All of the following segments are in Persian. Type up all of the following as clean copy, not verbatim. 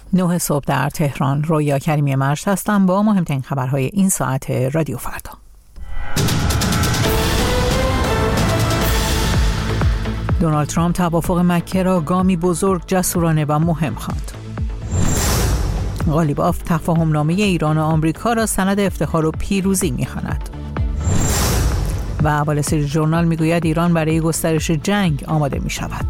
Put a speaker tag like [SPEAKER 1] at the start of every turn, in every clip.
[SPEAKER 1] 9 صبح در تهران. رویا کریمی مرج هستم با مهمترین خبرهای این ساعت رادیو فردا. دونالد ترامپ توافق مکه را گامی بزرگ، جسورانه و مهم خواند. قالیباف تفاهمنامه ایران و آمریکا را سند افتخار و پیروزی می‌خواند. و وال استریت ژورنال میگوید ایران برای گسترش جنگ آماده می‌شود.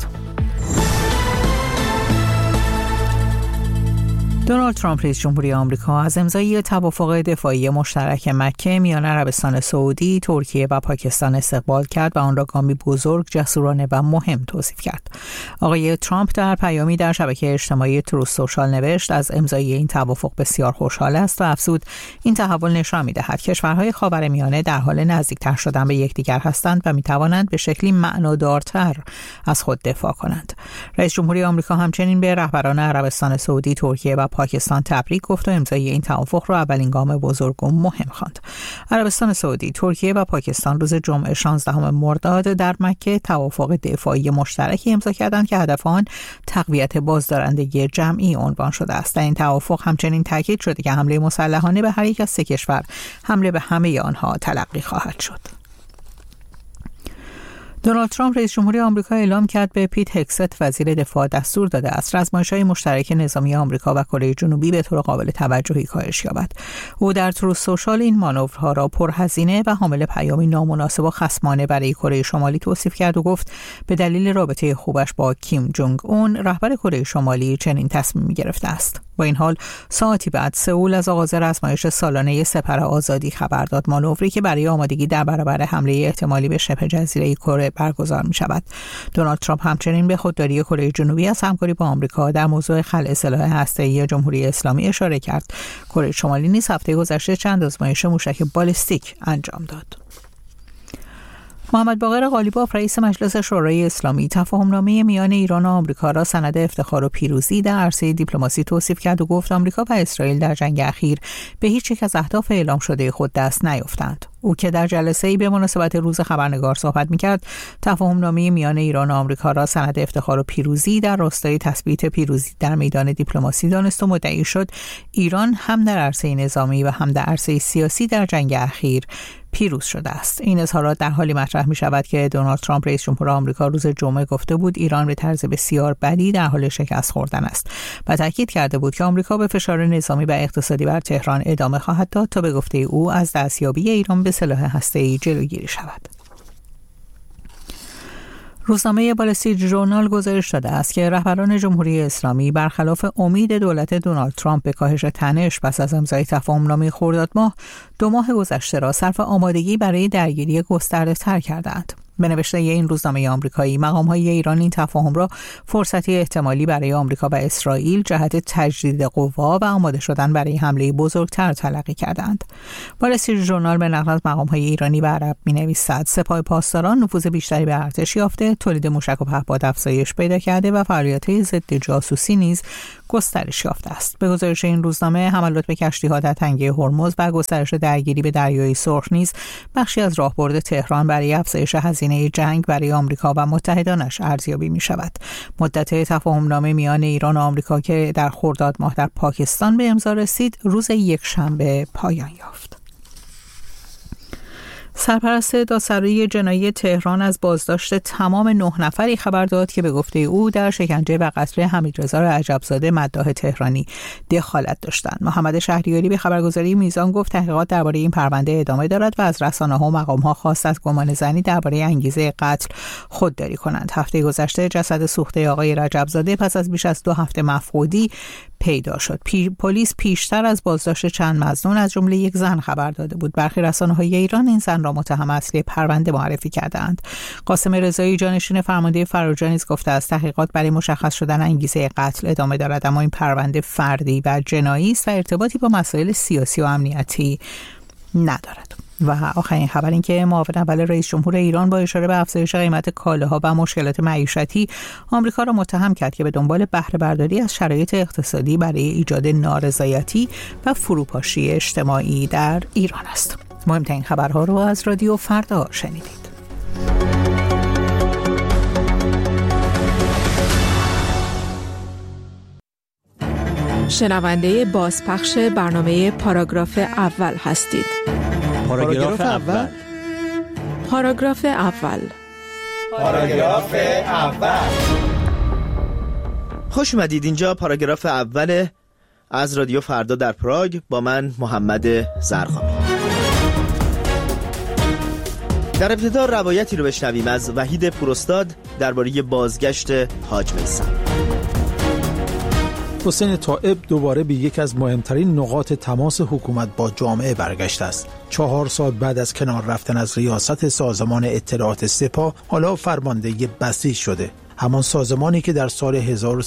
[SPEAKER 1] دونالد ترامپ رئیس جمهوری آمریکا از امضای توافق دفاعی مشترک مکه میان عربستان سعودی، ترکیه و پاکستان استقبال کرد و آن را گامی بزرگ، جسورانه و مهم توصیف کرد. آقای ترامپ در پیامی در شبکه اجتماعی تروث سوشال نوشت از امضای این توافق بسیار خوشحال است و افزود این تحول نشان می‌دهد کشورهای خاورمیانه در حال نزدیکتر شدن به یکدیگر هستند و می‌توانند به شکلی معنادارتر از خود دفاع کنند. رئیس جمهوری آمریکا همچنین به رهبران عربستان سعودی، ترکیه و پاکستان تبریک گفت و امضای این توافق را اولین گام بزرگ و مهم خواند. عربستان سعودی، ترکیه و پاکستان روز جمعه 16 مرداد در مکه توافق دفاعی مشترکی امضا کردند که هدف آن تقویت بازدارندگی جمعی عنوان شده است. در این توافق همچنین تاکید شده که حمله مسلحانه به هر یک از سه کشور حمله به همه آنها تلقی خواهد شد. دونالد ترامپ رئیس جمهوری آمریکا اعلام کرد به پیت هگست وزیر دفاع دستور داده است رزمایش‌های مشترک نظامی آمریکا و کره جنوبی به طور قابل توجهی کاهش یابد. او در تروث سوشال این مانورها را پرهزینه و حامل پیامی نامناسب و خصمانه برای کره شمالی توصیف کرد و گفت به دلیل رابطه خوبش با کیم جونگ اون رهبر کره شمالی چنین تصمیمی گرفته است. با این حال ساعتی بعد سئول از آغاز رزمایش سالانه سپر آزادی خبر داد، مانوری که برای آمادگی در برابر حمله احتمالی به شبه جزیره کره برگزار می شود. دونالد ترامپ همچنین به خودداری کره جنوبی از همکاری با آمریکا در موضوع خلع سلاح هسته‌ای جمهوری اسلامی اشاره کرد. کره شمالی نیز هفته گذشته چند آزمایش موشک بالستیک انجام داد. محمد باقر قالیباف رئیس مجلس شورای اسلامی تفاهمنامه میان ایران و آمریکا را سند افتخار و پیروزی در عرصه دیپلماسی توصیف کرد و گفت آمریکا و اسرائیل در جنگ اخیر به هیچ یک از اهداف اعلام شده خود دست نیافتند. او که در جلسه‌ای به مناسبت روز خبرنگار صحبت می‌کرد، تفاهمنامه میان ایران و آمریکا را سند افتخار و پیروزی در راستای تثبیت پیروزی در میدان دیپلماسی دانست و مدعی شد ایران هم در عرصه نظامی و هم در عرصه سیاسی در جنگ اخیر پیروز شده است. این اظهارات در حالی مطرح می شود که دونالد ترامپ رئیس جمهور آمریکا روز جمعه گفته بود ایران به طرز بسیار بدی در حال شکست خوردن است و تاکید کرده بود که آمریکا به فشار نظامی و اقتصادی بر تهران ادامه خواهد داد تا به گفته او از دستیابی ایران به سلاح هسته‌ای جلوگیری شود. روزنامه وال استریت ژورنال گزارش داده است که رهبران جمهوری اسلامی برخلاف امید دولت دونالد ترامپ به کاهش تنش پس از امضای تفاهمنامه خرداد ماه 2 ماه گذشته را صرف آمادگی برای درگیری گسترده‌تر کردند. به نوشته این روزنامه آمریکایی، مقام‌های ایران این تفاهم را فرصتی احتمالی برای آمریکا و اسرائیل جهت تجدید قوا و آماده شدن برای حمله بزرگتر تلقی کردند. وال استریت ژورنال به نقل از مقام‌های ایرانی و عرب می‌نویسد سپاه پاسداران نفوذ بیشتری به ارتش یافته، تولید موشک و پهپاد افزایش پیدا کرده و فعالیت‌های ضد جاسوسی نیز گسترش یافته است. به گزارش این روزنامه، حملات به کشتی‌ها در تنگه هرمز و گسترش درگیری به دریای سرخ نیز بخشی از راهبرد تهران برای افزایش هزینه جنگ برای آمریکا و متحدانش ارزیابی می‌شود. مدت تفاهمنامه میان ایران و آمریکا که در خرداد ماه در پاکستان به امضا رسید، روز یکشنبه پایان یافت. سرپرست دادسرایی جنایی تهران از بازداشت تمام 9 نفری خبر داد که به گفته او در شکنجه و قتل حمیدرضا عجبزاده مداح تهرانی دخالت داشتند. محمد شهریاری به خبرگزاری میزان گفت تحقیقات درباره این پرونده ادامه دارد و از رسانه‌ها و مقام‌ها خواست از گمانه‌زنی درباره انگیزه قتل خودداری کنند. هفته گذشته جسد سوخته آقای رجبزاده پس از بیش از 2 هفته مفقودی پیدا شد. پلیس پیشتر از بازداشت چند مظنون از جمله یک زن خبر داده بود. برخی رسانه‌های ایران این زن را متهم اصلی پرونده معرفی کردند. قاسم رضایی جانشین فرمانده فرارجا نیز گفته است تحقیقات برای مشخص شدن انگیزه قتل ادامه دارد، اما این پرونده فردی و جنایی است و ارتباطی با مسائل سیاسی و امنیتی ندارد. و آخرین خبر این که معاون اول رئیس جمهور ایران با اشاره به افزایش قیمت کالاها و مشکلات معیشتی آمریکا را متهم کرد که به دنبال بهره برداری از شرایط اقتصادی برای ایجاد نارضایتی و فروپاشی اجتماعی در ایران است. مهمترین خبرها رو از رادیو فردا شنیدید.
[SPEAKER 2] شنونده بازپخش برنامه پاراگراف اول هستید.
[SPEAKER 3] پاراگراف اول.
[SPEAKER 2] پاراگراف اول.
[SPEAKER 3] پاراگراف اول.
[SPEAKER 4] خوش اومدید. اینجا پاراگراف اول از رادیو فردا در پراگ با من محمد زرقامی. در ابتدا روایتی رو بشنویم از وحید پوراستاد درباره بازگشت حاج میثم.
[SPEAKER 5] حسین طائب دوباره به یک از مهمترین نقاط تماس حکومت با جامعه برگشته است. 4 سال بعد از کنار رفتن از ریاست سازمان اطلاعات سپاه، حالا فرمانده بسیج شده. همان سازمانی که در سال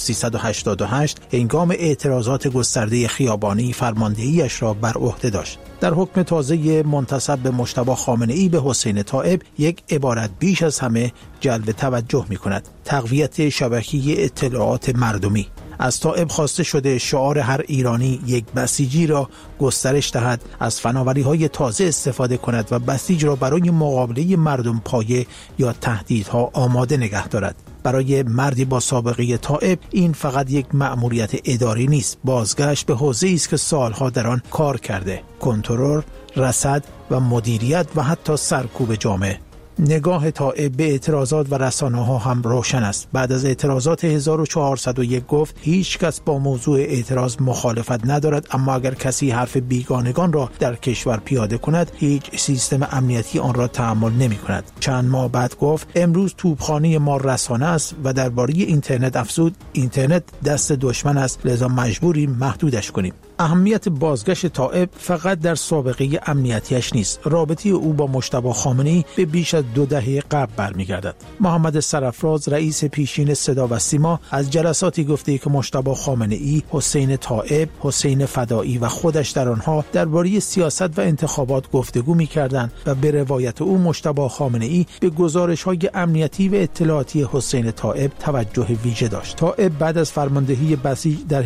[SPEAKER 5] 1388 هنگام اعتراضات گسترده خیابانی فرماندهیش را بر عهده داشت. در حکم تازه منتسب به مجتبی خامنه‌ای به حسین طائب یک عبارت بیش از همه جلب توجه می‌کند: تقویت شبکه اطلاعات مردمی. از طائب خواسته شده شعار هر ایرانی یک بسیجی را گسترش دهد، از فناوری‌های تازه استفاده کند و بسیج را برای مقابله مردم پایه یا تهدیدها آماده نگه دارد. برای مردی با سابقه طائب این فقط یک مأموریت اداری نیست، بازگشت به حوزه‌ای است که سالها در آن کار کرده: کنترل، رصد و مدیریت و حتی سرکوب جامعه. نگاه طائب به اعتراضات و رسانه‌ها هم روشن است. بعد از اعتراضات 1401 گفت هیچ کس با موضوع اعتراض مخالفت ندارد، اما اگر کسی حرف بیگانگان را در کشور پیاده کند هیچ سیستم امنیتی آن را تحمل نمی‌کند. چند ماه بعد گفت امروز توپخانه ما رسانه است و درباره اینترنت افزود اینترنت دست دشمن است، لذا مجبوریم محدودش کنیم. اهمیت بازگشت طائب فقط در سابقه امنیتیش نیست. رابطه او با مجتبی خامنه‌ای به بیش از 2 دهه قبل برمیگردد. محمد سرافراز رئیس پیشین صدا و سیما از جلساتی گفته که مجتبی خامنه‌ای، حسین طائب، حسین فدایی و خودش در آنها درباره سیاست و انتخابات گفتگو می‌کردند و به روایت او مجتبی خامنه‌ای به گزارش‌های امنیتی و اطلاعاتی حسین طائب توجه ویژه داشت. طائب بعد از فرماندهی بسیج در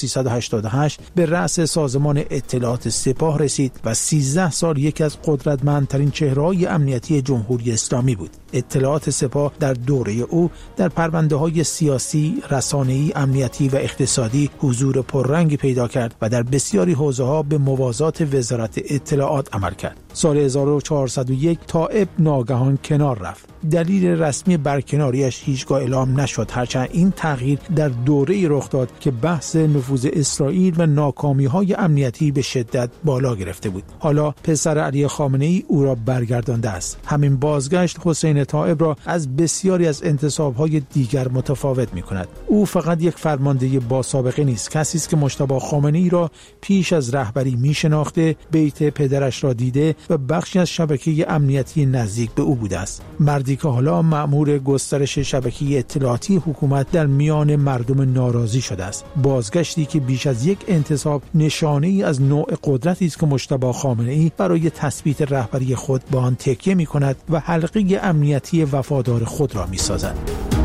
[SPEAKER 5] 1388 به رأس سازمان اطلاعات سپاه رسید و 13 سال یکی از قدرتمندترین چهره‌های امنیتی جمهوری اسلامی بود. اطلاعات سپاه در دوره او در پرونده‌های سیاسی، رسانه‌ای، امنیتی و اقتصادی حضور پررنگی پیدا کرد و در بسیاری حوزه‌ها به موازات وزارت اطلاعات عمل کرد. سال 1401 طائب ناگهان کنار رفت. دلیل رسمی برکناریش هیچگاه اعلام نشد، هرچند این تغییر در دوره‌ای رخ داد که بحث نفوذ اسرائیل و ناکامی‌های امنیتی به شدت بالا گرفته بود. حالا پسر علی خامنه‌ای او را برگردانده است. همین بازگشت حسین طائب را از بسیاری از انتصاب‌های دیگر متفاوت می‌کند. او فقط یک فرمانده با سابقه نیست، کسی است که مجتبی خامنه‌ای را پیش از رهبری می‌شناخته، بیت پدرش را دیده و بخشی از شبکه امنیتی نزدیک به او بوده است. مردی که حالا مأمور گسترش شبکه اطلاعاتی حکومت در میان مردم ناراضی شده است. بازگشتی که بیش از یک انتصاب نشانه‌ای از نوع قدرتی است که مجتبی خامنه‌ای برای تثبیت رهبری خود با آن تکیه می‌کند و حلقه امنیتی وفادار خود را می‌سازد.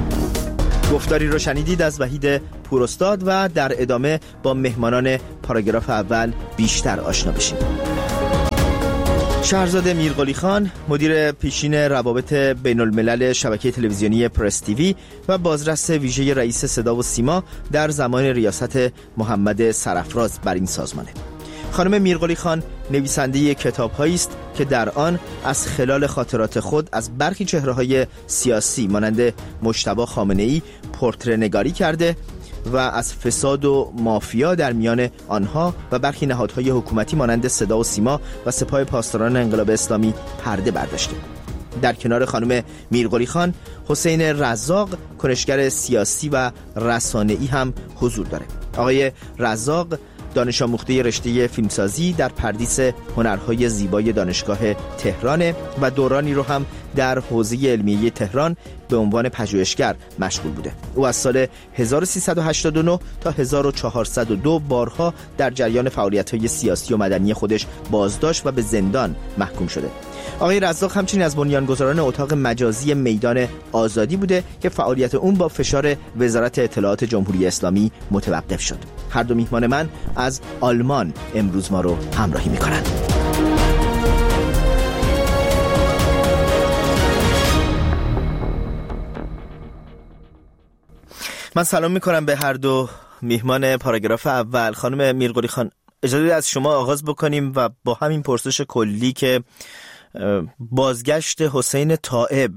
[SPEAKER 4] گفتاری رو شنیدید از وحید پوراستاد و در ادامه با مهمانان پاراگراف اول بیشتر آشنا بشیم. شهرزاد میرقلی خان، مدیر پیشین روابط بین الملل شبکه تلویزیونی پرس تیوی و بازرس ویژه رئیس صدا و سیما در زمان ریاست محمد سرافراز بر این سازمانه. خانم میرقلی خان نویسنده کتاب‌هایی است که در آن از خلال خاطرات خود از برخی چهره‌های سیاسی مانند مجتبی خامنه‌ای پورتره‌نگاری کرده و از فساد و مافیا در میان آنها و برخی نهادهای حکومتی مانند صدا و سیما و سپاه پاسداران انقلاب اسلامی پرده برداشته. در کنار خانم میرقلی خان، حسین رزاق، کنشگر سیاسی و رسانه‌ای هم حضور داره. آقای رزاق دانش آموخته رشته فیلمسازی در پردیس هنرهای زیبای دانشگاه تهران و دورانی رو هم در حوزه علمیه تهران به عنوان پژوهشگر مشغول بوده. او از سال 1389 تا 1402 بارها در جریان فعالیت‌های سیاسی و مدنی خودش بازداشت و به زندان محکوم شده. آقای رزاق همچنین از بنیانگذاران اتاق مجازی میدان آزادی بوده که فعالیت اون با فشار وزارت اطلاعات جمهوری اسلامی متوقف شد. هر دو میهمان من از آلمان امروز ما رو همراهی میکنند. من سلام میکنم به هر دو میهمان پاراگراف اول خانم میرقلی خان، اجازه از شما آغاز بکنیم و با همین پرسش کلی که بازگشت حسین طائب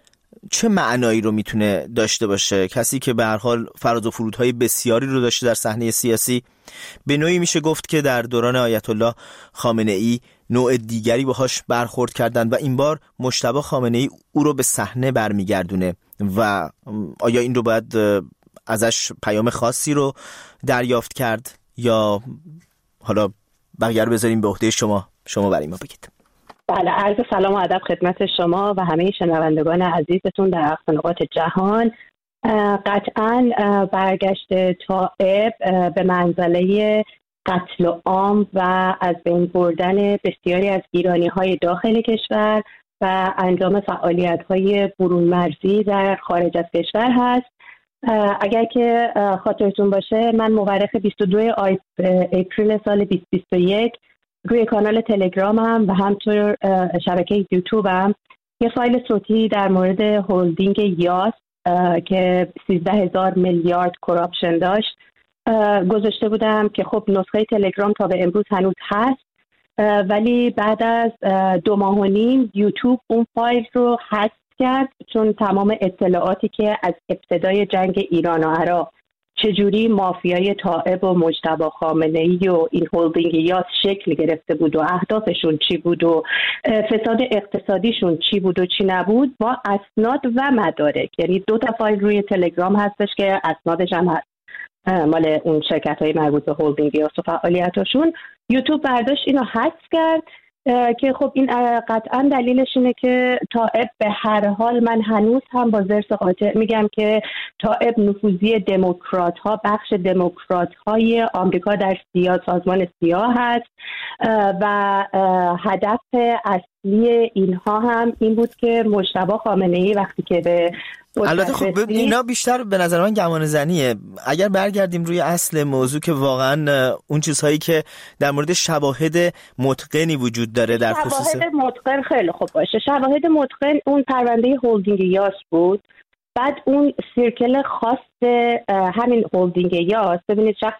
[SPEAKER 4] چه معنایی رو میتونه داشته باشه؟ کسی که به هر حال فراز و فرودهای بسیاری رو داشته در صحنه سیاسی، به نوعی میشه گفت که در دوران آیت الله خامنه ای نوع دیگری باهاش برخورد کردن و این بار مجتبی خامنه ای او رو به صحنه برمیگردونه و آیا این رو باید ازش پیام خاصی رو دریافت کرد یا حالا بقیه رو بذاریم به عهده شما برای ما بگید.
[SPEAKER 6] بله، عرض سلام و ادب خدمت شما و همه شنوندگان عزیزتون در اقصا نقاط جهان. قطعاً برگشت طائب به منزله قتل عام و از بین بردن بسیاری از ایرانی‌های داخل کشور و انجام فعالیت‌های برون مرزی در خارج از کشور هست. اگر که خاطرتون باشه، من مورخ 22 اپریل سال 2021 روی کانال تلگرامم و همطور شبکه یوتیوبم یه فایل صوتی در مورد هولدینگ یاس که 13,000 میلیارد کراپشن داشت گذاشته بودم که خب نسخه تلگرام تا به امروز هنوز هست، ولی بعد از 2 ماه و نیم یوتیوب اون فایل رو حذف کرد، چون تمام اطلاعاتی که از ابتدای جنگ ایران و عراق چجوری مافیای طائب و مجتبی خامنه‌ای و این هولدینگ یاس شکل گرفته بود و اهدافشون چی بود و فساد اقتصادیشون چی بود و چی نبود با اسناد و مدارک. یعنی 2 تا فایل روی تلگرام هستش که اسنادش هم هست مال اون شرکت‌های مربوط به هولدینگ یاس و فعالیتاشون. یوتیوب برداشت اینو حذف کرد که خب این قطعا دلیلش اینه که طائب به هر حال، من هنوز هم با ضرس قاطع میگم که طائب نفوذی دموکرات ها، بخش دموکرات های آمریکا در سازمان سیاه هست و هدف اصلی اینها هم این بود که مجتبی خامنه ای وقتی که به
[SPEAKER 4] البته خب اینا بیشتر به نظر من گمان زنیه. اگر برگردیم روی اصل موضوع که واقعا اون چیزهایی که در مورد شواهد متقنی وجود داره در خصوص
[SPEAKER 6] شواهد متقن، خیلی خوب باشه. شواهد متقن اون پرونده هولدینگ یاس بود. بعد اون سیرکل خاص همین هولدینگ یاس، ببینید شخص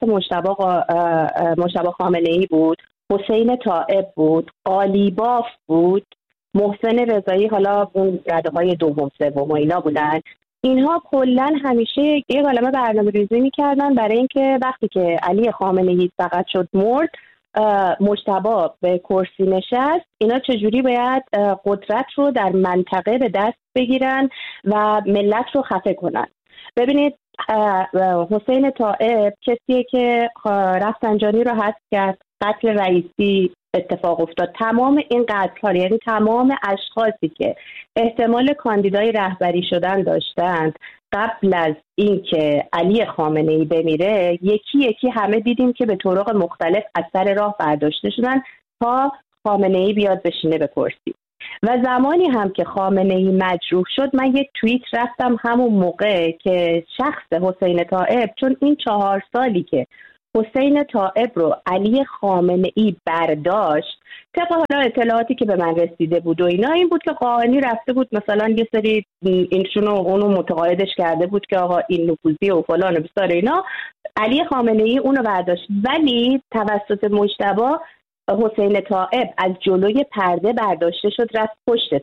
[SPEAKER 6] مجتبی خامنه ای بود، حسین طائب بود، قالیباف بود، محسن رضایی، حالا اون رده‌های دوم سوم و اینا بودن. اینها کلاً همیشه یه عالمه برنامه‌ریزی می‌کردن برای اینکه وقتی که علی خامنه‌ای فقط شد مرد، مجتبی به کرسی نشست، اینا چجوری باید قدرت رو در منطقه به دست بگیرن و ملت رو خفه کنن. ببینید حسین طائب کسیه که رفسنجانی رو حذف کرد، قتل رئیسی اتفاق افتاد. تمام این قتل‌ها، یعنی تمام اشخاصی که احتمال کاندیدای رهبری شدن داشتند قبل از اینکه علی خامنه‌ای بمیره، یکی یکی همه دیدیم که به طرق مختلف از سر راه برداشته شدن تا خامنه‌ای بیاد بشینه به کرسی. و زمانی هم که خامنه‌ای مجروح شد، من یک توییت رفتم همون موقع که شخص حسین طائب، چون این 4 سالی که حسین طائب رو علی خامنه‌ای برداشت، طبق حالا اطلاعاتی که به من رسیده بود و اینا، این بود که قاهنی رفته بود مثلا یه سری اینشون و اونو متقاعدش کرده بود که آقا این نفوذی و فلان و بسار اینا، علی خامنه‌ای اونو برداشت. ولی توسط مجتبی حسین طائب از جلوی پرده برداشته شد، رفت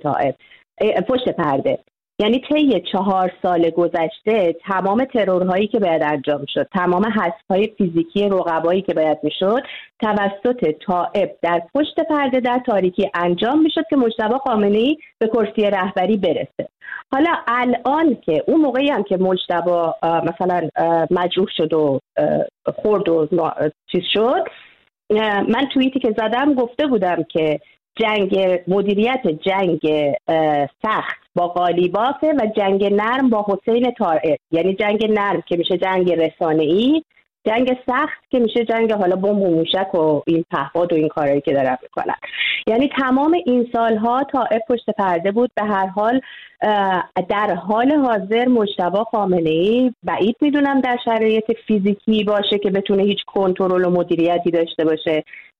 [SPEAKER 6] پشت پرده. یعنی طی 4 سال گذشته تمام ترورهایی که باید انجام شد، تمام حذف‌های فیزیکی رقبایی که باید میشد توسط طائب در پشت پرده در تاریکی انجام میشد که مجتبی خامنه‌ای به کرسی رهبری برسه. حالا الان که اون موقعی هم که مجتبی مثلا مجروح شد و خورد و چیز شد، من توییتی که زدم گفته بودم که مدیریت جنگ سخت با قالیبافه و جنگ نرم با حسین طائب. یعنی جنگ نرم که میشه جنگ رسانه‌ای، جنگ سخت که میشه جنگ حالا بمب و موشک و این پهپاد و این کارهایی که دارن میکنن. یعنی تمام این سالها طائب پشت پرده بود. به هر حال در حال حاضر مجتبی خامنه‌ای بعید میدونم در شرایط فیزیکی باشه که بتونه هیچ کنترل و مدیریتی داشته باشه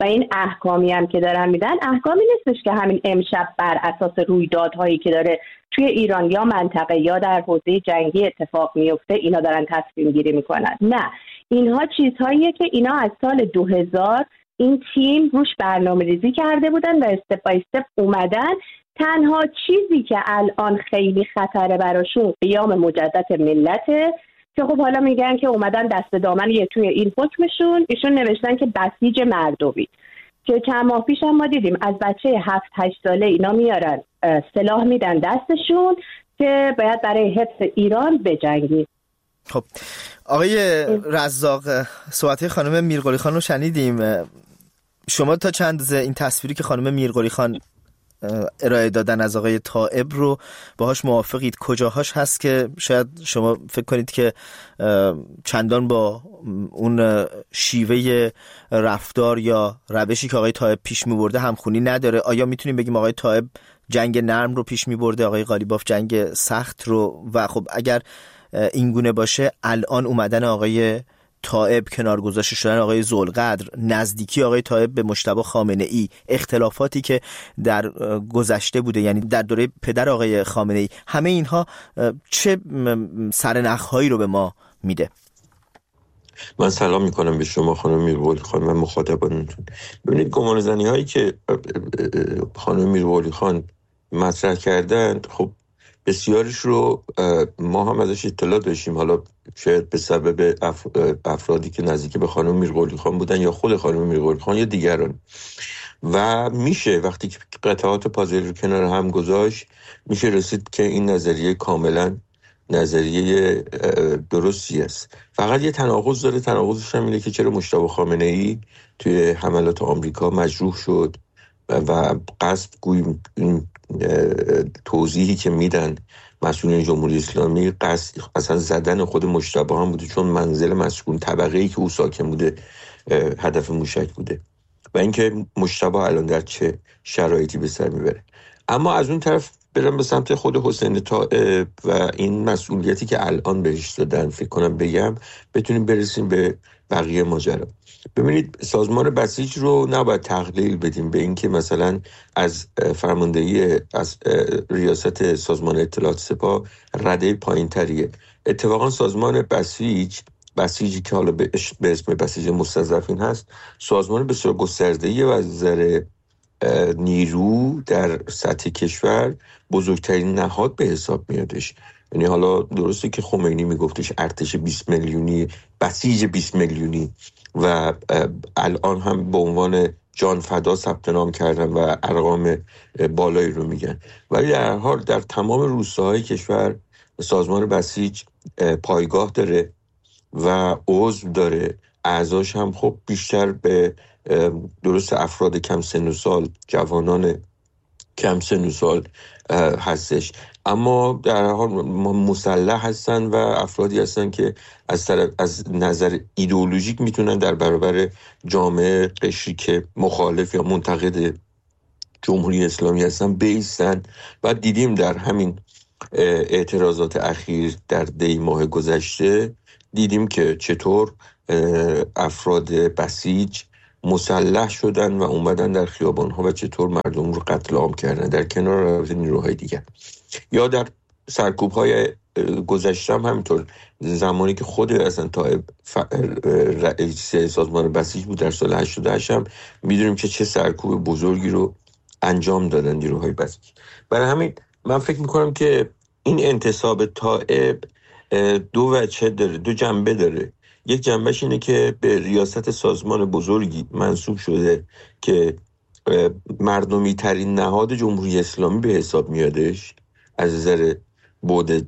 [SPEAKER 6] و این احکامی هم که دارن میدن احکامی نیستش که همین امشب بر اساس رویدادهایی که داره توی ایران یا منطقه یا در حوزه جنگی اتفاق میفته اینا دارن تصمیم گیری میکنن. نه، اینها چیزهاییه که اینا از سال 2000 این تیم روش برنامه ریزی کرده بودن و استپ بای استپ اومدن. تنها چیزی که الان خیلی خطره براشون قیام مجدد ملته که خب حالا میگن که اومدن دست دامن توی این حکمشون ایشون نوشتن که بسیج مردمی، که چند ماه پیش هم ما دیدیم از بچه 7-8 ساله اینا میارن سلاح میدن دستشون که باید برای حفظ ایران بجنگید.
[SPEAKER 4] خب آقای رزاق، صحبت خانم میرقلی خان رو شنیدیم. شما تا چند روز این تصویری که خانم میرقلی خان ارائه دادن از آقای طائب رو باهاش موافقید؟ کجاهاش هست که شاید شما فکر کنید که چندان با اون شیوه رفتار یا روشی که آقای طائب پیش می‌برده همخونی نداره؟ آیا میتونیم بگیم آقای طائب جنگ نرم رو پیش می‌برده، آقای قالیباف جنگ سخت رو؟ و خب اگر این گونه باشه، الان اومدن آقای طائب، کنار گذاشته شدن آقای ذوالقدر، نزدیکی آقای طائب به مجتبی خامنه‌ای، اختلافاتی که در گذشته بوده، یعنی در دوره پدر آقای خامنه‌ای، همه اینها چه سرنخ‌هایی رو به ما میده؟
[SPEAKER 7] من سلام میکنم به شما خانم میرقلی خان و مخاطبانتون. ببینید گمانه‌زنی هایی که خانم میرقلی خان مطرح کردن، خب بسیارش رو ما هم ازش اطلاع داشتیم، حالا شاید به سبب افرادی که نزدیک به خانم میرقلی خان بودن یا خود خانم میرقلی خان یا دیگران. و میشه وقتی که قطعات پازل رو کنار هم گذاشت میشه رسید که این نظریه کاملا نظریه درستی است. فقط یه تناقض داره، تناقضش هم اینه که چرا مجتبی خامنه‌ای توی حملات آمریکا مجروح شد و قصد گوییم این توضیحی که میدن مسئولین جمهوری اسلامی قصد اصلا زدن خود مجتبی هم بوده، چون منزل مسکون طبقه‌ای که او ساکن بوده هدف موشک بوده و اینکه مجتبی الان در چه شرایطی به سر میبره. اما از اون طرف برم به سمت خود حسین طائب و این مسئولیتی که الان بهش دادن، فکر کنم بگم بتونیم برسیم به بقیه ماجرا. ببینید سازمان بسیج رو نباید تقلیل بدیم به اینکه مثلا از فرماندهی از ریاست سازمان اطلاعات سپاه رده پایین تریه. اتفاقا سازمان بسیجی که حالا به اسم بسیج مستضعفین هست، سازمان بسیار گسترده‌ای و از نظر نیرو در سطح کشور بزرگترین نهاد به حساب میادش. یعنی حالا درسته که خمینی میگفتش ارتش 20 میلیونی، بسیج 20 میلیونی و الان هم به عنوان جان فدا ثبت نام کردن و ارقام بالایی رو میگن، ولی در هر حال در تمام روستاهای کشور سازمان بسیج پایگاه داره و عضو داره. اعضاش هم خب بیشتر به درست افراد کم سن و سال، جوانان کم سن و سال هستش، اما در حال مسلح هستن و افرادی هستن که از نظر ایدئولوژیک میتونن در برابر جامعه قشری که مخالف یا منتقد جمهوری اسلامی هستن بایستن. و دیدیم در همین اعتراضات اخیر در دی ماه گذشته دیدیم که چطور افراد بسیج مسلح شدن و اومدن در خیابان‌ها و چطور مردم رو قتل عام کردن در کنار نیروهای دیگر. یا در سرکوب‌های گذشته هم همینطور، زمانی که خود اصلا طائب رئیس سازمان بسیج بود در سال 88 هم میدونیم که چه سرکوب بزرگی رو انجام دادن نیروهای بسیج. برای همین من فکر میکنم که این انتصاب طائب دو وجه داره، دو جنبه داره. یک جنبش اینه که به ریاست سازمان بزرگی منصوب شده که مردمی ترین نهاد جمهوری اسلامی به حساب میادش از نظر بعد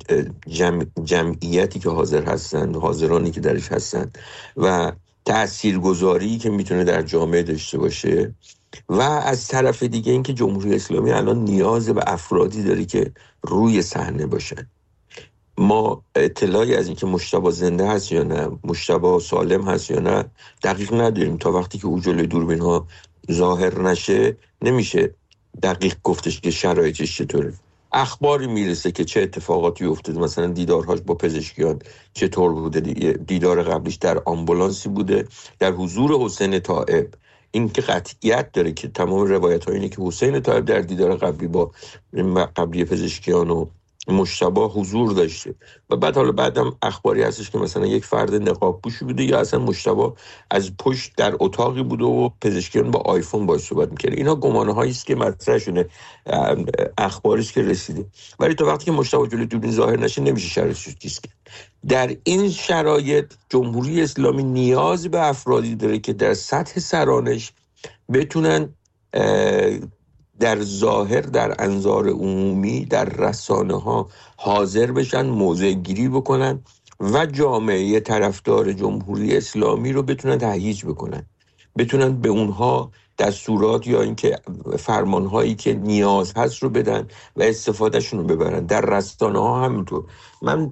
[SPEAKER 7] جمعیتی که حاضر هستن، حاضرانی که درش هستن و تاثیرگذاری که میتونه در جامعه داشته باشه. و از طرف دیگه این که جمهوری اسلامی الان نیاز به افرادی داره که روی صحنه باشن. ما اطلاعی از این که مجتبی زنده هست یا نه، مجتبی سالم هست یا نه دقیق نداریم. تا وقتی که او جلوی دوربین ها ظاهر نشه نمیشه دقیق گفتش که شرایطش چطوره. اخباری میرسه که چه اتفاقاتی افتاده، مثلا دیدارهاش با پزشکیان چطور بوده. دیدار قبلیش در آمبولانسی بوده در حضور حسین طائب این که قطعیت داره که تمام روایت‌ها اینه که حسین طایب در دیدار قبلی پزشکیان و مجتبی حضور داشته و بعدم اخباری هستش که مثلا یک فرد نقاب پوشی بوده یا اصلا مجتبی از پشت در اتاقی بوده و پزشکیان با آیفون باهاش صحبت می‌کرد. اینا گمانه‌هایی است که مطرح شده، اخباری است که رسیده، ولی تا وقتی که مجتبی جلوی دوربین ظاهر نشه نمیشه شرحش چیز کرد. در این شرایط جمهوری اسلامی نیاز به افرادی داره که در سطح سرانش بتونن در ظاهر در انظار عمومی در رسانه ها حاضر بشن، موضع گیری بکنن و جامعه طرفدار جمهوری اسلامی رو بتونن تهییج بکنن، بتونن به اونها دستورات یا اینکه فرمانهایی که نیاز هست رو بدن و استفادهشون رو ببرن. در رسانه ها همینطور. من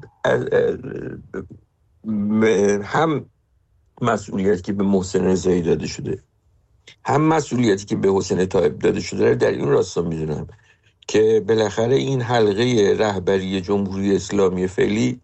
[SPEAKER 7] هم مسئولیتی که به محسن رضایی داده شده هم مسئولیتی که به حسین طایب داده شده در این راستا میدونم که بالاخره این حلقه رهبری جمهوری اسلامی فعلی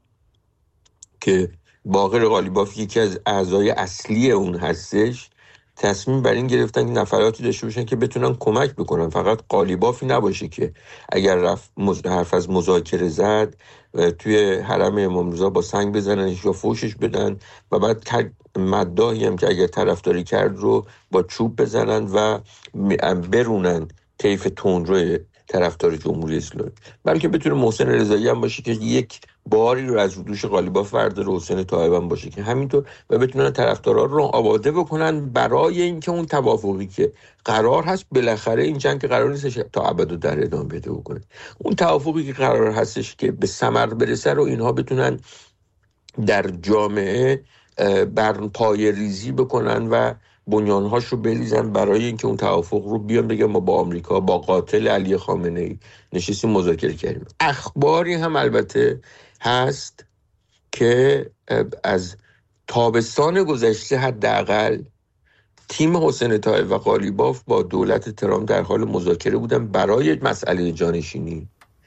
[SPEAKER 7] که باقر قالیباف یکی از اعضای اصلی اون هستش تصمیم بر این گرفتن که نفراتی داشته باشن که بتونن کمک بکنن. فقط قالیبافی نباشه که اگر رفت حرف از مذاکره زد توی حرم امام رضا با سنگ بزننش یا فوشش بدن و بعد مداحی هم که اگر طرفداری کرد رو با چوب بزنن و برونن طیف تندرو طرفدار جمهوری اسلامی، بلکه بتونه محسن رضایی هم باشه که یک باری رو از دوش قالیباف برداره، حسین طایب هم باشه که همینطور، و بتونن طرفدارا رو آماده بکنن برای اینکه اون توافقی که قرار هست، بالاخره این جنگ قرار نیستش تا ابد در ادامه بده بکنه، اون توافقی که قرار هستش که به ثمر برسه رو اینها بتونن در جامعه بر پای ریزی بکنن و بنیانهاش رو بریزن برای اینکه اون توافق رو بیان بگن ما با آمریکا، با قاتل علی خامنه‌ای نشستیم مذاکره کردیم. اخباری هم البته هست که از تابستان گذشته حداقل تیم حسین طایب و قالیباف با دولت ترامپ در حال مذاکره بودن برای مسئله جانشینی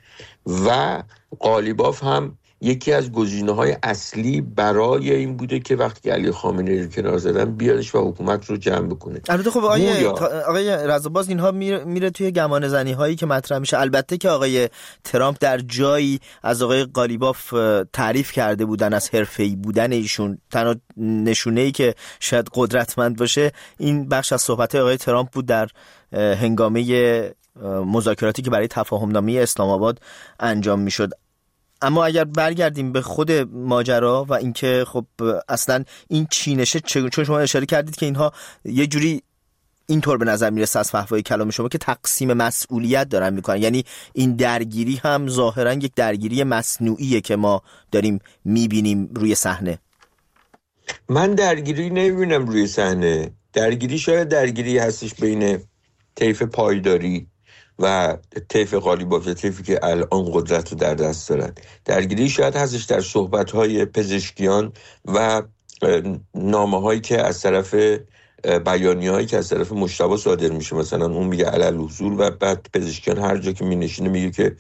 [SPEAKER 7] و قالیباف هم یکی از گزینه‌های اصلی برای این بوده که وقتی علی خامنه‌ای رو کنار زدن بیادش و حکومت رو جمع بکنه.
[SPEAKER 4] البته خب آقای رضاباز اینها میره توی گمان زنی هایی که مطرح میشه. البته که آقای ترامپ در جایی از آقای قالیباف تعریف کرده بودن از حرفه‌ای بودن ایشون، تنها نشونه‌ای که شاید قدرتمند باشه این بخش از صحبت آقای ترامپ بود در هنگامه مذاکراتی که برای تفاهم‌نامه اسلام آباد انجام میشد. اما اگر برگردیم به خود ماجرا و اینکه خب اصلا این چینشه، چون شما اشاره کردید که اینها یه جوری اینطور به نظر میرسه از فحوای کلام شما که تقسیم مسئولیت دارن میکنن، یعنی این درگیری هم ظاهرا یک درگیری مصنوعیه که ما داریم میبینیم روی صحنه.
[SPEAKER 7] من درگیری نمیبینم روی صحنه. درگیری شاید درگیری هستش بین طیف پایداری و طیف قالیباف، طیفی که الان قدرت رو در دست دارن. درگیری شاید هستش در صحبت‌های پزشکیان و نامه‌هایی که از طرف بیانیه‌هایی که از طرف مجتبی صادر میشه. مثلا اون میگه علالحضور و بعد پزشکیان هر جا که مینشینه میگه که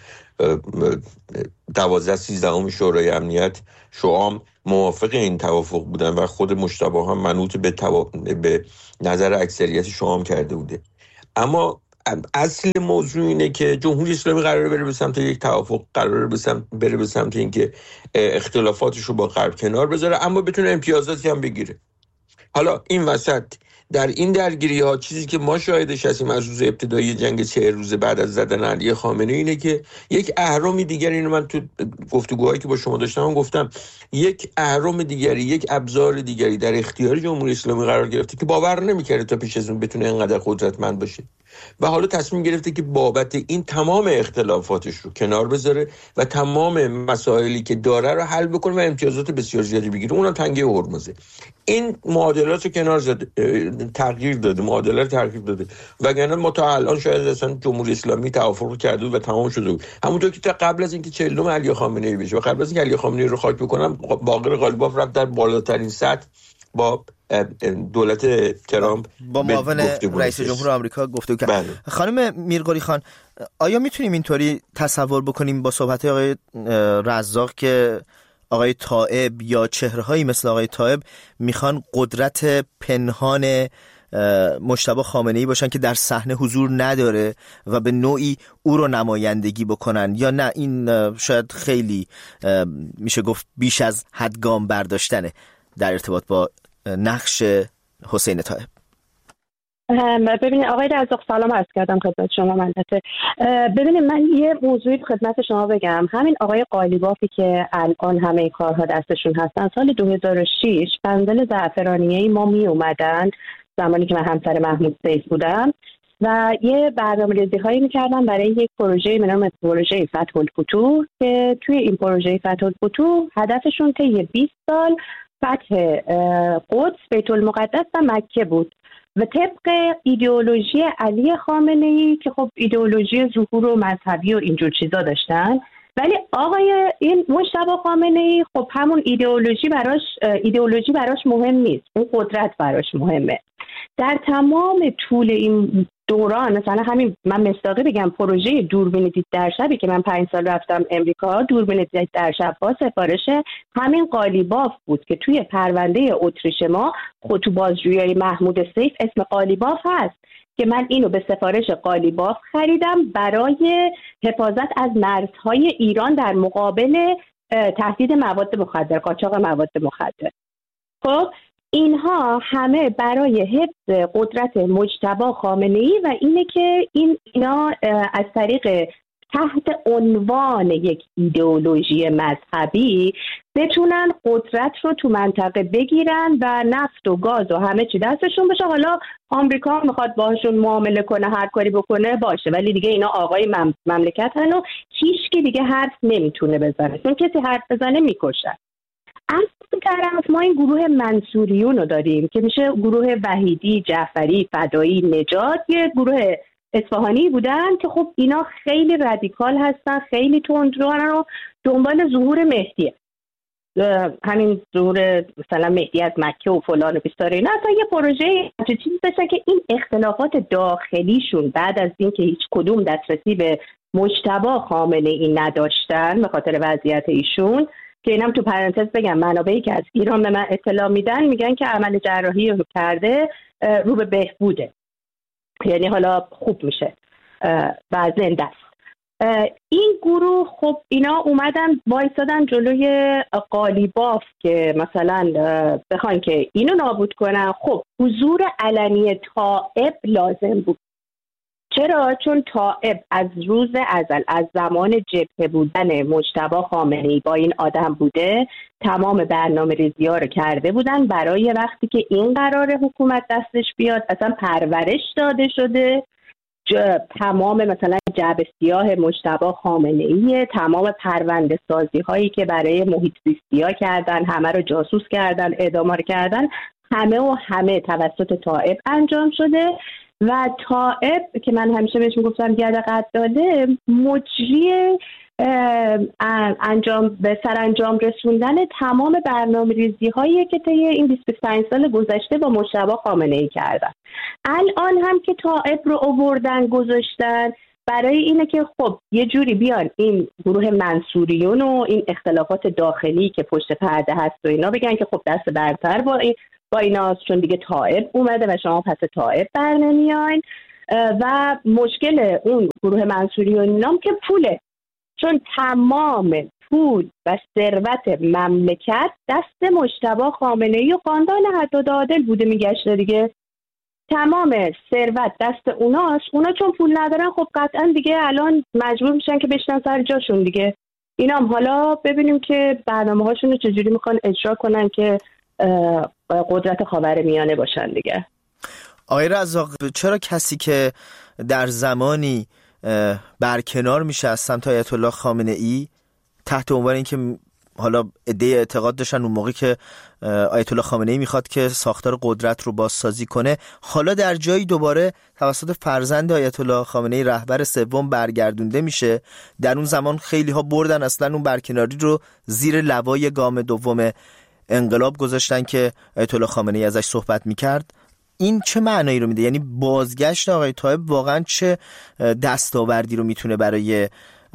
[SPEAKER 7] 12-13 شورای امنیت شوام موافق این توافق بودن و خود مجتبی هم منوط به نظر اکثریت شوام کرده بوده. اما اصل موضوع اینه که جمهوری اسلامی قراره بره به سمت یک توافق، قراره بره به سمت اینکه اختلافاتش رو با غرب کنار بذاره اما بتونه امتیازاتی هم بگیره. حالا این وسط در این درگیری ها چیزی که ما شاهدش هستیم از روز ابتدایی جنگ 40 روز بعد از زدن علی خامنه‌ای اینه که یک اهرم دیگر، اینو من تو گفتگوهایی که با شما داشتم گفتم، یک اهرم دیگری، یک ابزار دیگری در اختیار جمهوری اسلامی قرار گرفته که باور نمی‌کرده تا پیش از اون بتونه اینقدر قدرتمند باشه و حالا تصمیم گرفته که بابت این تمام اختلافاتش رو کنار بذاره و تمام مسائلی که داره رو حل بکنه و امتیازات بسیار زیادی بگیره. اونم تنگه هرمزه. این معادلات رو کنار زده، تغییر داده، معادله رو تغییر داده، وگرنه ما تا الان شاید اصلا جمهوری اسلامی توافق کرده و تمام شده بود. همونطور که تا قبل از اینکه 40 علی خامنه‌ای بشه و قبل از اینکه علی خامنه‌ای رو خاک بکنم، باقر قالیباف رفت در بالاترین سطح با دولت ترامپ
[SPEAKER 4] با معاون رئیس جمهور آمریکا گفتگو کرد. خانم میرقلی خان، آیا میتونیم اینطوری تصور بکنیم با صحبت آقای رزاق که آقای طایب یا چهره‌هایی مثل آقای طایب میخوان قدرت پنهان مجتبی خامنه‌ای باشن که در صحنه حضور نداره و به نوعی او رو نمایندگی بکنن، یا نه این شاید خیلی میشه گفت بیش از حد گام برداشتنه در ارتباط با نقش حسین طایب؟
[SPEAKER 6] ببینید آقای رزاق، سلام عرض کردم خدمت شما. منته ببینید من یه موضوعی خدمت شما بگم. همین آقای قالیبافی که الان همه کارها دستشون هستن، سال 2006 بندل زعفرانیه ما می اومدن زمانی که من همسر محمود سیف بودم و یه برنامه‌ریزی هایی میکردن برای یک پروژه به نام پروژه فتح الفتوح که توی این پروژه فتح الفتوح هدفشون طی 20 سال فتح قدس، بیت المقدس و مکه بود و طبق ایدئولوژی علی خامنه‌ای که خب ایدئولوژی ظهور و مذهبی و اینجور چیزا داشتن، ولی آقای این مجتبی خامنه‌ای خب همون ایدئولوژی براش مهم نیست، اون قدرت براش مهمه. در تمام طول این دوران، مثلا همین من مصداقی بگم، پروژه دوربین دید در شبی که من 5 سال رفتم امریکا، دوربین دید در شب با سفارش همین قالیباف بود که توی پرونده اتریش ما خود تو بازجویی محمود سیف اسم قالیباف هست که من اینو به سفارش قالیباف خریدم برای حفاظت از مرزهای ایران در مقابل تهدید مواد مخدر، قاچاق مواد مخدر. خب اینها همه برای حفظ قدرت مجتبی خامنه‌ای و اینه که اینا از طریق تحت عنوان یک ایدئولوژی مذهبی بتونن قدرت رو تو منطقه بگیرن و نفت و گاز و همه چی دستشون بشه. حالا آمریکا میخواد باهاشون معامله کنه، هر کاری بکنه باشه، ولی دیگه اینا آقای مملکتن و هیچکی دیگه حرف نمیتونه بزنه، چون کسی حرف بزنه میکشن. از اون طرف ما این گروه منصوریون رو داریم که میشه گروه وحیدی، جعفری، فدایی، نجات، یه گروه اصفهانی بودن که خب اینا خیلی رادیکال هستن، خیلی تندروان و دنبال ظهور مهدیه، همین ظهور مثلا مهدی از مکه و فلان و بیستاره. اینا اصلا یه پروژه چیزی داشتن که این اختلافات داخلیشون بعد از این که هیچ کدوم دسترسی به مجتبی خامنه‌ای نداشتن به خاطر وضعیت ایشون، که اینم تو پرانتز بگم منابعی که از ایران به من اطلاع میدن میگن که عمل جراحی رو کرده، رو به بهبوده، یعنی حالا خوب میشه و زنده است. این گروه خب اینا اومدن وایسادن جلوی قالیباف که مثلا بخوان که اینو نابود کنن. خب حضور علنی طائب لازم بود. چرا؟ چون طائب از روز ازل، از زمان جبهه بودن مجتبی خامنه‌ای با این آدم بوده، تمام برنامه‌ریزی‌ها رو کرده بودن برای وقتی که این قرار حکومت دستش بیاد، اصلا پرورش داده شده. تمام مثلا جعبه سیاه مجتبی خامنه‌ای، تمام پرونده سازی هایی که برای محیط زیستی‌ها کردن، همه رو جاسوس کردن، اعدام کردن، همه توسط طائب انجام شده. و طائب که من همیشه بهش میگفتم گرد قداله، مجری به سرانجام رسوندن تمام برنامه‌ریزی هایی که طی این 25 سال گذشته با مجتبی خامنه‌ای کردن. الان هم که طائب رو آوردن گذاشتن برای اینه که خب یه جوری بیان این گروه منصوریون و این اختلافات داخلی که پشت پرده هست و اینا بگن که خب دست برتر با ایناست، چون دیگه طائب اومده و شما پس طائب بر نمیاین. و مشکل اون گروه منصوریون اینام که پوله، چون تمام پول و ثروت مملکت دست مجتبی خامنه‌ای و خاندان حداد عادل بوده میگشته دیگه. تمام ثروت دست اوناست. اونا چون پول ندارن خب قطعا دیگه الان مجبور میشن که بشنن سر جاشون دیگه. اینا هم حالا ببینیم که برنامه هاشون رو چجوری میخوان اجرا کنن که قدرت خاورمیانه باشن دیگه.
[SPEAKER 4] آقای رزاق، چرا کسی که در زمانی برکنار میشه از سمت آیت الله خامنه‌ای تحت عنوان اینکه حالا عده‌ای اعتقاد داشتن اون موقع که آیت الله خامنه‌ای میخواد که ساختار قدرت رو بازسازی کنه، حالا در جایی دوباره توسط فرزند آیت الله خامنه‌ای رهبر سوم برگردونده میشه؟ در اون زمان خیلی ها بردن اصلا اون برکناری رو زیر لوای گام دوم انقلاب گذاشتن که آیت الله خامنه‌ای ازش صحبت میکرد. این چه معنایی رو میده؟ یعنی بازگشت آقای طایب واقعا چه دستاوردی رو میتونه برای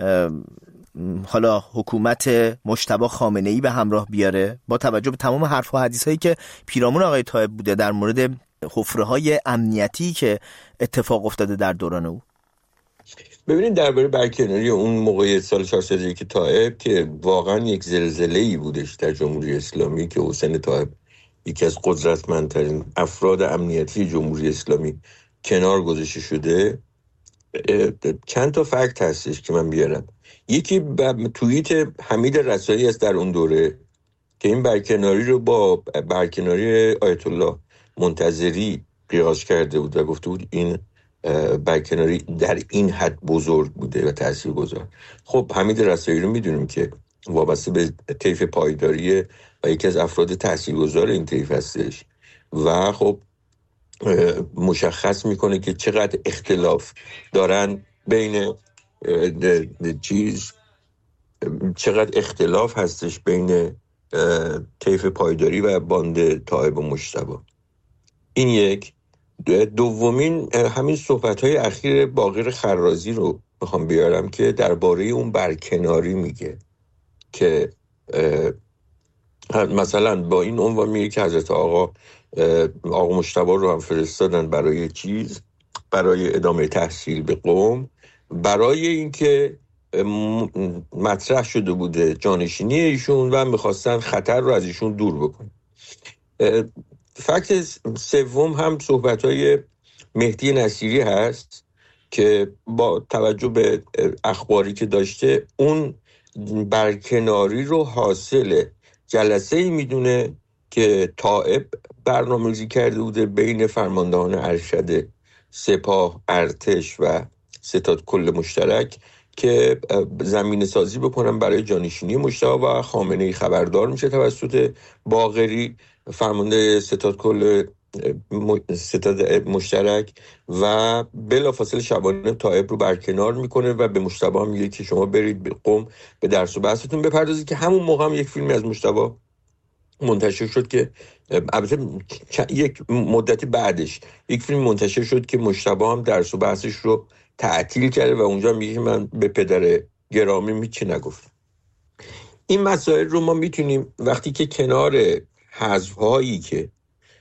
[SPEAKER 4] حالا حکومت مجتبی خامنه‌ای به همراه بیاره با توجه به تمام حرف و حدیث هایی که پیرامون آقای طایب بوده در مورد حفره‌های امنیتی که اتفاق افتاده در دوران او؟
[SPEAKER 7] ببینید درباره برکناری اون موقع سال 401 طائب که واقعا یک زلزله‌ای بودش در جمهوری اسلامی که حسین طائب یکی از قدرتمندترین افراد امنیتی جمهوری اسلامی کنار گذاشته شده، چند تا فکت هستش که من بیارم. یکی توییت حمید رسایی است در اون دوره که این برکناری رو با برکناری آیت الله منتظری قیاس کرده بود و گفته بود این برکناری در این حد بزرگ بوده و تاثیرگذار. خب حمید رسایی رو میدونیم که وابسته به طیف پایداری و یکی از افراد تاثیرگذار این طیف هستش و خب مشخص میکنه که چقدر اختلاف دارن بین چقدر اختلاف هستش بین طیف پایداری و باند طائب و مجتبی. این یک. دومین همین صحبت‌های اخیر باقر خرازی رو میخوام بیارم که درباره اون برکناری میگه که مثلا با این عنوان میگه که حضرت آقا مجتبی رو هم فرستادن برای ادامه تحصیل به قم، برای اینکه مطرح شده بوده جانشینی ایشون و میخواستن خطر رو از ایشون دور بکنن. فکت سوم هم صحبت‌های مهدی نصیری هست که با توجه به اخباری که داشته اون برکناری رو حاصل جلسه‌ای میدونه که طائب برنامه‌ریزی کرده بوده بین فرماندهان ارشد سپاه، ارتش و ستاد کل مشترک که زمینه سازی بکنن برای جانشینی مجتبی و خامنه‌ای خبردار میشه توسط باقری فرمانده ستاد کل ستاد مشترک و بلافاصله شبانه طائب رو برکنار میکنه و به مجتبی میگه که شما برید به قم به درس و بحثتون بپردازید. که همون موقع هم یک فیلمی از مجتبی منتشر شد که البته یک مدتی بعدش یک فیلم منتشر شد که مجتبی هم درس و بحثش رو تعطیل کرده و اونجا میگه من به پدر گرامی هیچی نگفتم. این مسائل رو ما میتونیم وقتی که کنار حذف‌هایی که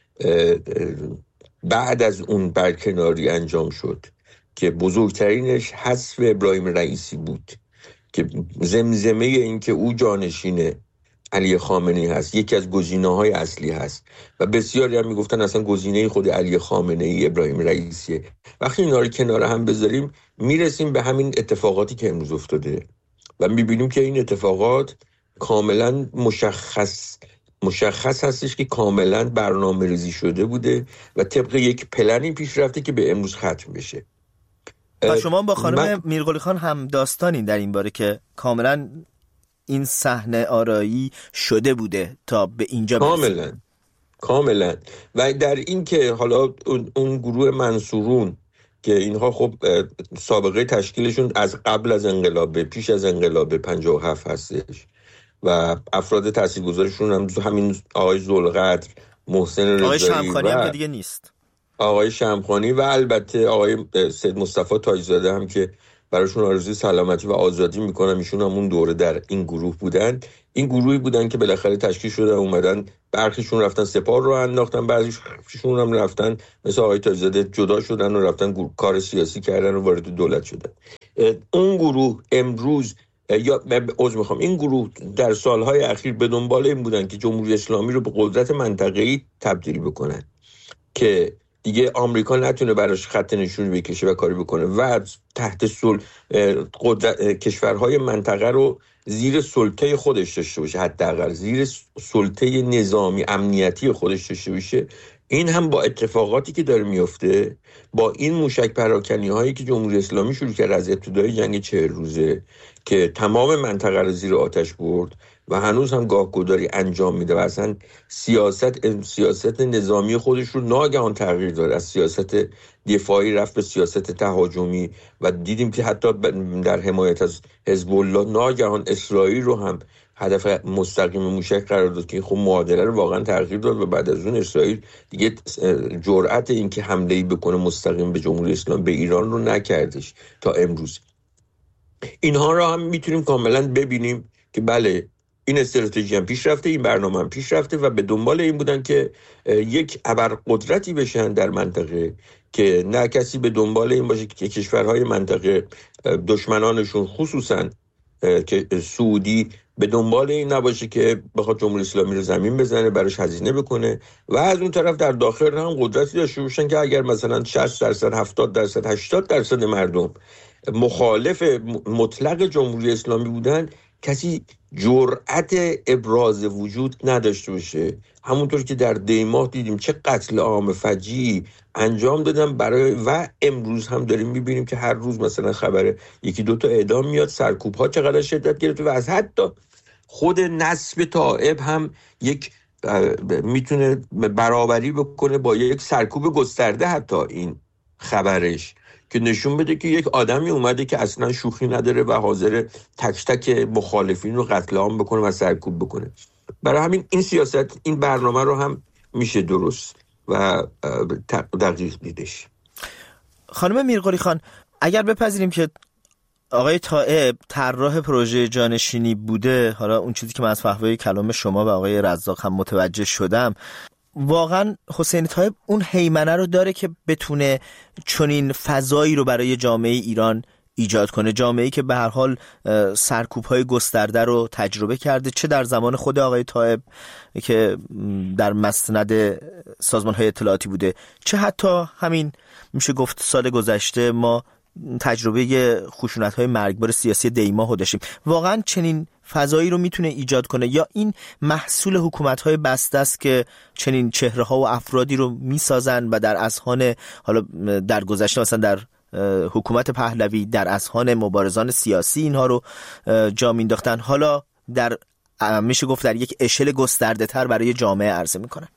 [SPEAKER 7] بعد از اون برکناری انجام شد که بزرگترینش حذف ابراهیم رئیسی بود که زمزمه این که او جانشین علی خامنه‌ای هست یکی از گزینه‌های اصلی هست و بسیاری هم میگفتن اصلا گزینه خود علی خامنه‌ای ابراهیم رئیسیه. وقتی اینا رو کنار هم بذاریم میرسیم به همین اتفاقاتی که امروز افتاده و میبینیم که این اتفاقات کاملا مشخص هستش که کاملا برنامه ریزی شده بوده و طبق یک پلنی پیش رفته که به امروز ختم بشه.
[SPEAKER 4] و شما با خانم میرقلی خان هم داستانین در این باره که کاملا این صحنه آرایی شده بوده تا به اینجا برسید.
[SPEAKER 7] کاملا و در این که حالا اون گروه منصورون که اینها خب سابقه تشکیلشون از قبل از انقلاب پیش از انقلاب 57 هستش و افراد تاثیرگذارشون هم همین آقای ذوالقدر، محسن رضایی،
[SPEAKER 4] آقای شمخانی هم که دیگه نیست،
[SPEAKER 7] آقای شمخانی و البته آقای سید مصطفی تاج‌زاده هم که براشون آرزوی سلامتی و آزادی میکنم. ایشون هم اون دوره در این گروه بودن. این گروهی بودن که بالاخره تشکیل شده اومدن، برخیشون رفتن سپاه رو انداختن، بعضیشون هم رفتن مثل آقای تاج‌زاده جدا شدن و رفتن کار سیاسی کردن و وارد دولت شدن. اون گروه امروز این گروه در سالهای اخیر به دنبال این بودن که جمهوری اسلامی رو به قدرت منطقه‌ای تبدیل بکنن که دیگه آمریکا نتونه براش خط نشون بکشه و کاری بکنه و تحت کشورهای منطقه رو زیر سلطه خودش داشته باشه، حداقل زیر سلطه نظامی امنیتی خودش داشته باشه. این هم با اتفاقاتی که داره میفته، با این موشک پراکنی هایی که جمهوری اسلامی شروع کرد از ابتدای جنگ 40 روزه که تمام منطقه رو زیر آتش برد و هنوز هم گاهگداری انجام میده و اصلا سیاست نظامی خودش رو ناگهان تغییر داد، از سیاست دفاعی رفت به سیاست تهاجمی و دیدیم که حتی در حمایت از حزب الله ناگهان اسرائیل رو هم هدف مستقیم موشک قرار داد که خب معادله رو واقعا تغییر داد و بعد از اون اسرائیل دیگه جرأت این که حمله‌ای بکنه مستقیم به جمهوری اسلامی به ایران رو نکردش تا امروز. اینها رو هم میتونیم کاملا ببینیم که بله این استراتژی هم پیش رفته، این برنامه هم پیش رفته و به دنبال این بودن که یک ابرقدرتی بشن در منطقه که نه کسی به دنبال این باشه که کشورهای منطقه دشمنانشون خصوصا که سعودی به دنبال این نباشه که بخواد جمهوری اسلامی رو زمین بزنه، براش هزینه بکنه و از اون طرف در داخل هم قدرتی داشته باشن که اگر مثلا 60%، 70%، 80% مردم مخالف مطلق جمهوری اسلامی بودن، کسی جرأت ابراز وجود نداشته باشه. همونطور که در دیماه دیدیم چه قتل عام فجیعی انجام دادن برای و امروز هم داریم میبینیم که هر روز مثلا خبر یکی دوتا اعدام میاد، سرکوب ها چقدر شدت گرفته و از حتی خود نصب تائب هم یک میتونه برابری بکنه با یک سرکوب گسترده، حتی این خبرش که نشون بده که یک آدمی اومده که اصلا شوخی نداره و حاضر تک تک مخالفین رو قتل عام بکنه و سرکوب بکنه. برای همین این سیاست، این برنامه رو هم میشه درست و دقیق دیدش.
[SPEAKER 4] خانم میرقلی خان، اگر بپذیریم که آقای طائب طراح پروژه جانشینی بوده، حالا اون چیزی که من از فحوای کلام شما و آقای رزاق هم متوجه شدم، واقعا حسین طائب اون هیمنه رو داره که بتونه چنین فضایی رو برای جامعه ایران ایجاد کنه، جامعه‌ای که به هر حال سرکوب‌های گسترده رو تجربه کرده، چه در زمان خود آقای طائب که در مسند سازمان‌های اطلاعاتی بوده، چه حتی همین میشه گفت سال گذشته ما تجربه خشونت‌های مرگبار سیاسی دیماه رو داشتیم. واقعا چنین فضایی رو میتونه ایجاد کنه یا این محصول حکومت‌های بسته است که چنین چهره‌ها و افرادی رو میسازن و در اذهان، حالا در گذشته مثلا در حکومت پهلوی در اذهان مبارزان سیاسی اینها رو جا مینداختن، حالا در میشه گفت در یک اشل گسترده تر برای جامعه عرضه میکنن.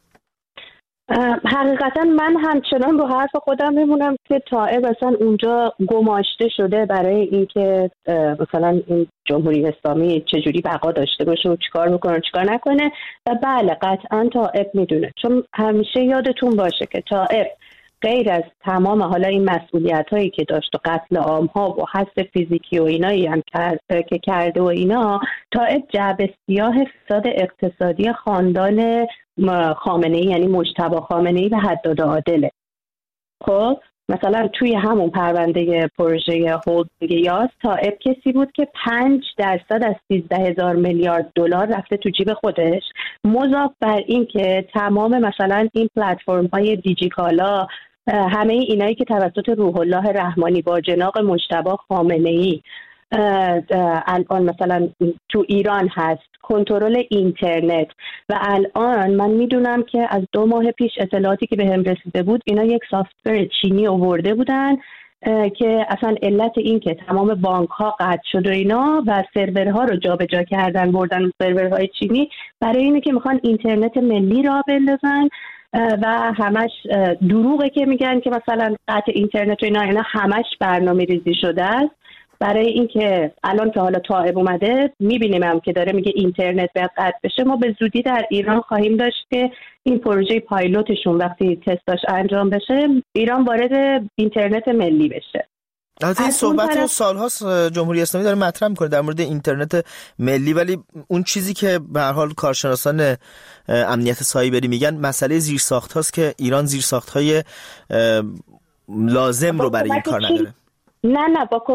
[SPEAKER 6] حقیقتا من همچنان رو حرف خودم میمونم که طائب اصلا اونجا گماشته شده برای اینکه مثلا این جمهوری اسلامی چجوری بقا داشته باشه و چیکار بکنه چیکار نکنه. و بله قطعا طائب میدونه، چون همیشه یادتون باشه که طائب غیر از تمام حالا این مسئولیت هایی که داشت و قتل عام ها و حذف فیزیکی و اینایی هم که کرده و اینا، طائب جعبه سیاه فساد اقتصادی خاندان خامنه‌ای یعنی مجتبی خامنه‌ای به حداد عادله. خب مثلا توی همون پرونده پروژه هولدینگ یاس، طائب کسی بود که 5% از 13,000 میلیارد دلار رفته تو جیب خودش، مضاف بر این که تمام مثلا این پلتفرم های دیجیکالا، همه اینایی که توسط روح الله رحمانی با جناق مجتبی خامنه‌ای الان مثلا تو ایران هست، کنترل اینترنت. و الان من میدونم که از 2 ماه پیش اطلاعاتی که به هم رسیده بود، اینا یک سافتور چینی آورده بودن که اصلا علت این که تمام بانک ها قطع شد و اینا و سرورها رو جابجا کردن بردن سرورهای چینی، برای اینه که میخوان اینترنت ملی را بندازن و همش دروغه که میگن که مثلا قطع اینترنت و اینا همش برنامه ریزی شده است برای اینکه الان که حالا طائب اومده میبینیم هم که داره میگه اینترنت باید قطع بشه. ما به زودی در ایران خواهیم داشت که این پروژه پایلوتشون وقتی تستاش انجام بشه ایران وارد اینترنت ملی بشه.
[SPEAKER 4] البته این صحبت رو سال‌هاست جمهوری اسلامی داره مطرح میکنه در مورد اینترنت ملی، ولی اون چیزی که به هر حال کارشناسان امنیت سایبری میگن مسئله زیرساخت‌هاست که ایران زیرساخت‌های لازم رو برای این کار نداره.
[SPEAKER 6] نه با